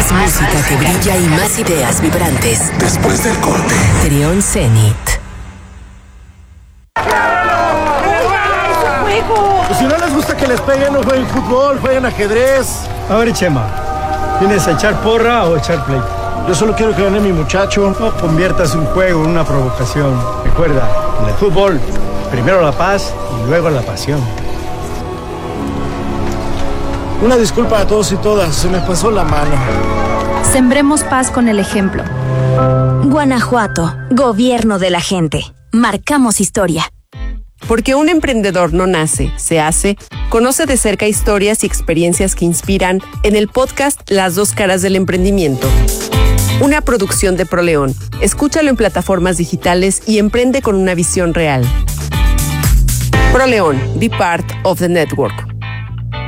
Más música que brilla y más ideas vibrantes. Después del corte. Trión Zenit. Pues si no les gusta que les peguen, no jueguen fútbol, jueguen ajedrez. A ver, Chema, ¿vienes a echar porra o echar play? Yo solo quiero que gane mi muchacho. No conviertas un juego en una provocación. Recuerda, en el fútbol, primero la paz y luego la pasión. Una disculpa a todos y todas, se me pasó la mano. Sembremos paz con el ejemplo. Guanajuato, gobierno de la gente. Marcamos historia. Porque un emprendedor no nace, se hace. Conoce de cerca historias y experiencias que inspiran en el podcast Las Dos Caras del Emprendimiento. Una producción de ProLeón. Escúchalo en plataformas digitales y emprende con una visión real. ProLeón, be part of the network.